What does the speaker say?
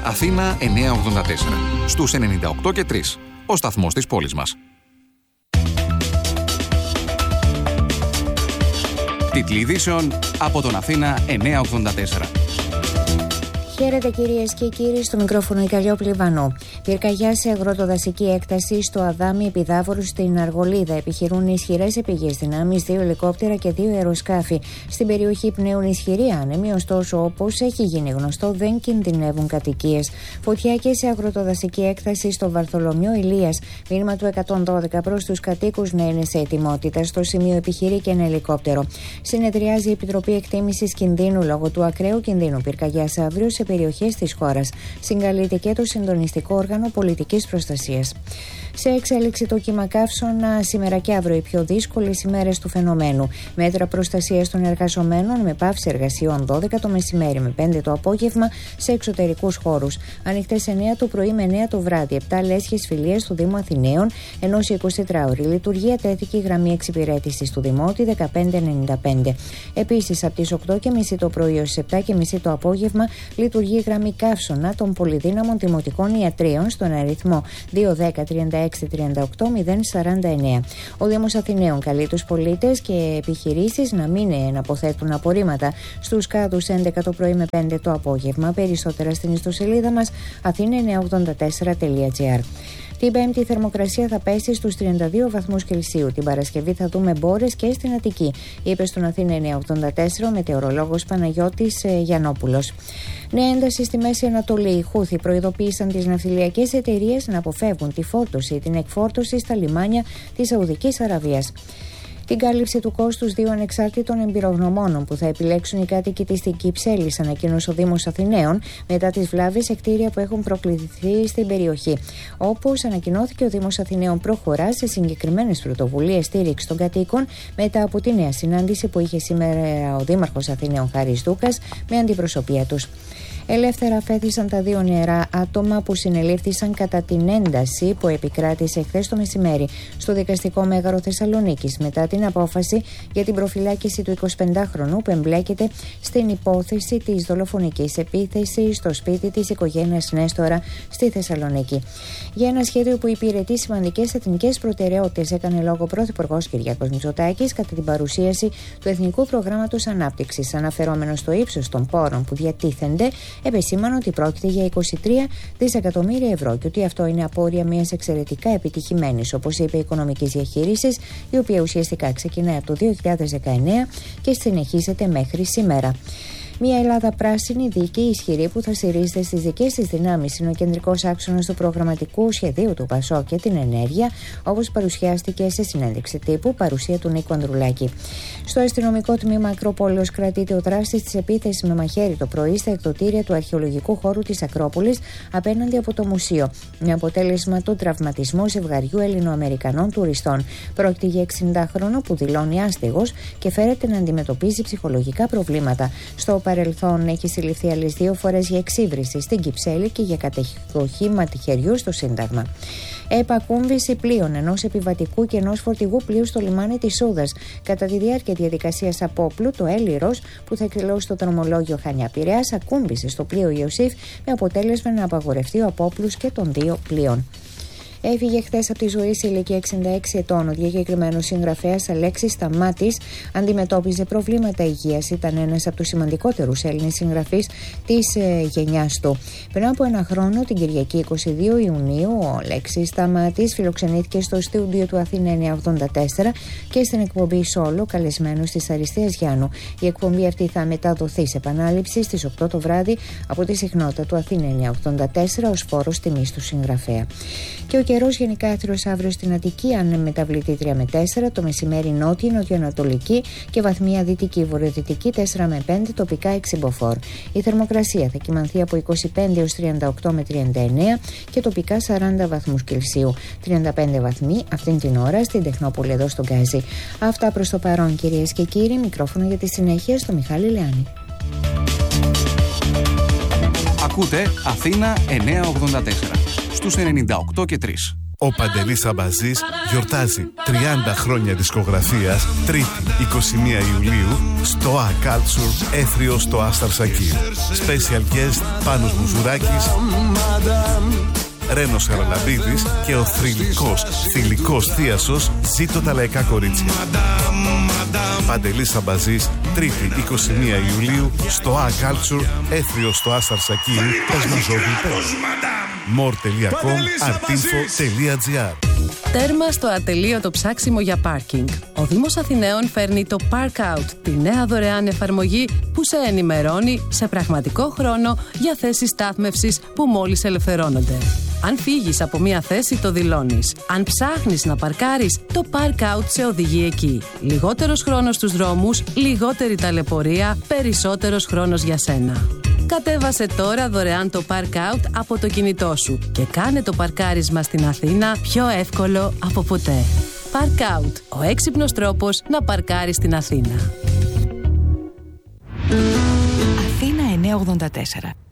Αθήνα 984. Στους 98 και 3. Ο σταθμός της πόλης μας. Τίτλοι ειδήσεων από τον Αθήνα 984. Χαίρετε κυρίες και κύριοι, στο μικρόφωνο η Καλλιόπη Βανό. Πυρκαγιά σε αγροτοδασική έκταση στο Αδάμι Επιδάβορου στην Αργολίδα. Επιχειρούν ισχυρές επιγές δυνάμεις, 2 ελικόπτερα και 2 αεροσκάφη. Στην περιοχή πνέουν ισχυροί άνεμοι, ωστόσο, όπως έχει γίνει γνωστό, δεν κινδυνεύουν κατοικίες. Φωτιά και σε αγροτοδασική έκταση στο Βαρθολομείο Ηλίας. Μήνυμα του 112 προς τους κατοίκους να είναι σε ετοιμότητα. Στο σημείο επιχειρεί και ένα ελικόπτερο. Συνεδριάζει η Επιτροπή Εκτίμησης Κινδύνου λόγω του ακραίου κινδύνου πυρκαγιάς αύριο σε περιοχές της χώρας. Συγκαλείται και το Συντονιστικό Όργανο Πολιτικής Προστασίας. Σε εξέλιξη το κύμα καύσωνα σήμερα και αύριο, οι πιο δύσκολες ημέρες του φαινομένου. Μέτρα προστασίας των εργαζομένων με πάυση εργασιών 12 το μεσημέρι με 5 το απόγευμα σε εξωτερικούς χώρους. Ανοιχτές 9 το πρωί με 9 το βράδυ. 7 λέσχες φιλίες του Δήμου Αθηναίων, ενώ σε 24ωρη λειτουργία τέθηκε η γραμμή εξυπηρέτησης του Δημότη 1595. Επίσης, από τις 8.30 το πρωί έως 7.30 το απόγευμα λειτουργεί η γραμμή καύσωνα των πολυδύναμων δημοτικών ιατρίων στον αριθμό 210 36 38 049. Ο Δήμος Αθηναίων καλεί τους πολίτες και επιχειρήσεις να μην αποθέτουν απορρίμματα στους κάδους 11 το πρωί με 5 το απόγευμα. Περισσότερα στην ιστοσελίδα μας athena984.gr. Την Πέμπτη η θερμοκρασία θα πέσει στους 32 βαθμούς Κελσίου. Την Παρασκευή θα δούμε μπόρες και στην Αττική, είπε στον Αθήνα 984 ο μετεωρολόγος Παναγιώτης Γιαννόπουλος. Νέα ένταση στη Μέση Ανατολή. Οι Χούθοι προειδοποίησαν τις ναυτιλιακές εταιρείες να αποφεύγουν τη φόρτωση ή την εκφόρτωση στα λιμάνια της Σαουδικής Αραβίας. Την κάλυψη του κόστους 2 ανεξάρτητων εμπειρογνωμόνων που θα επιλέξουν οι κάτοικοι της στην Κυψέλη, ανακοίνωσε ο Δήμος Αθηναίων μετά τις βλάβες σε κτίρια που έχουν προκληθεί στην περιοχή. Όπως ανακοινώθηκε, ο Δήμος Αθηναίων προχωρά σε συγκεκριμένες πρωτοβουλίες στήριξης των κατοίκων μετά από τη νέα συνάντηση που είχε σήμερα ο Δήμαρχος Αθηναίων Χάρης Δούκας με αντιπροσωπεία τους. Ελεύθερα αφέθησαν τα 2 νεαρά άτομα που συνελήφθησαν κατά την ένταση που επικράτησε χθες το μεσημέρι στο Δικαστικό Μέγαρο Θεσσαλονίκης μετά την απόφαση για την προφυλάκηση του 25χρονου που εμπλέκεται στην υπόθεση της δολοφονικής επίθεσης στο σπίτι της οικογένειας Νέστορα στη Θεσσαλονίκη. Για ένα σχέδιο που υπηρετεί σημαντικές εθνικές προτεραιότητες, έκανε λόγο ο Πρωθυπουργός Κυριάκος Μητσοτάκης κατά την παρουσίαση του Εθνικού Προγράμματος Ανάπτυξης. Αναφερόμενος στο ύψος των πόρων που διατίθενται, επεσήμανε ότι πρόκειται για 23 δισεκατομμύρια ευρώ και ότι αυτό είναι απόρρια μιας εξαιρετικά επιτυχημένης, όπως είπε, οικονομικής διαχείρισης, η οποία ουσιαστικά ξεκινάει από το 2019 και συνεχίζεται μέχρι σήμερα. Μια Ελλάδα πράσινη, δίκαιη, ισχυρή που θα στηρίζεται στις δικές της δυνάμεις είναι ο κεντρικός άξονας του προγραμματικού σχεδίου του ΠΑΣΟΚ και την ενέργεια, όπως παρουσιάστηκε σε συνέντευξη τύπου, παρουσία του Νίκου Ανδρουλάκη. Στο αστυνομικό τμήμα Ακρόπολης κρατείται ο δράστης της επίθεσης με μαχαίρι το πρωί στα εκδοτήρια του αρχαιολογικού χώρου της Ακρόπολης απέναντι από το μουσείο, με αποτέλεσμα τον τραυματισμό ζευγαριού Ελληνοαμερικανών τουριστών. Πρόκειται για 60χρονο που δηλώνει άστεγος και φέρεται να αντιμετωπίζει ψυχολογικά προβλήματα. Στο παρελθόν έχει συλληφθεί άλλες 2 φορές για εξύβριση στην Κυψέλη και για κατοχή ματιχεριού στο Σύνταγμα. Επακούμβηση πλοίων ενός επιβατικού και ενός φορτηγού πλοίου στο λιμάνι της Σούδας. Κατά τη διάρκεια διαδικασίας απόπλου, το Έλιρος που θα εκδηλώσει το δρομολόγιο Χανιά-Πειραιάς ακούμπησε στο πλοίο Ιωσήφ με αποτέλεσμα να απαγορευτεί ο απόπλους και των 2 πλοίων. Έφυγε χθες από τη ζωή σε ηλικία 66 ετών. Ο διακεκριμένος συγγραφέας Αλέξης Σταμάτης αντιμετώπιζε προβλήματα υγείας. Ήταν ένας από τους σημαντικότερους Έλληνες συγγραφείς της γενιάς του. Πριν από ένα χρόνο, την Κυριακή 22 Ιουνίου, ο Αλέξης Σταμάτης φιλοξενήθηκε στο στούντιο του Αθήνα 984 και στην εκπομπή Σόλο, καλεσμένος της Αριστείας Γιάννου. Η εκπομπή αυτή θα μεταδοθεί σε επανάληψη στις 8 το βράδυ από τη συχνότητα του Αθήνα 984 ως φόρος τιμής του συγγραφέα. Και ο καιρός γενικά άθροος αύριο στην Αττική, αν μεταβληθεί 3 με 4, το μεσημέρι νότια, νοτιοανατολική και βαθμία δυτική, βορειοδυτική 4 με 5, τοπικά 6 μποφόρ. Η θερμοκρασία θα κυμανθεί από 25 έως 38 με 39 και τοπικά 40 βαθμούς Κελσίου. 35 βαθμοί αυτήν την ώρα στην Τεχνόπολη εδώ στον Γκάζι. Αυτά προς το παρόν, κυρίες και κύριοι. Μικρόφωνο για τη συνέχεια στο Μιχάλη Λεάνη. Ακούτε Αθήνα 984 στους 98 και 3. Ο Παντελής Αμπαζής γιορτάζει 30 χρόνια δισκογραφίας, Τρίτη 21 Ιουλίου, στο A-Culture, Έθριο στο Άσταρ Σακίρ. Special guest Πάνος Μουζουράκης, Ρένος Χαραλαμπίδης και ο θηλυκός θίασος Ζήτω τα λαϊκά κορίτσια. Παντελής Αμπαζής, Τρίτη 21 Ιουλίου, στο A-Culture, Έθριο στο Άσταρ Σακίρ. Πες μας more.com/artinfo.gr. Τέρμα στο ατελείωτο ψάξιμο για πάρκινγκ. Ο Δήμος Αθηναίων φέρνει το Park Out, τη νέα δωρεάν εφαρμογή που σε ενημερώνει σε πραγματικό χρόνο για θέσεις στάθμευσης που μόλις ελευθερώνονται. Αν φύγεις από μία θέση, το δηλώνεις. Αν ψάχνεις να παρκάρεις, το Park Out σε οδηγεί εκεί. Λιγότερος χρόνος στους δρόμους, λιγότερη ταλαιπωρία, περισσότερος χρόνος για σένα. Κατέβασε τώρα δωρεάν το Park Out από το κινητό σου και κάνε το παρκάρισμα στην Αθήνα πιο εύκολο από ποτέ. Park Out, ο έξυπνος τρόπος να παρκάρεις στην Αθήνα. Αθήνα 984.